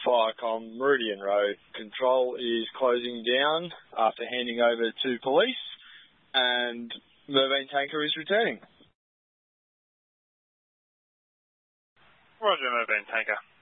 Firecom Meridian Road. Control is closing down after handing over to police, and Mervyn Tanker is returning. Roger, Mervyn Tanker.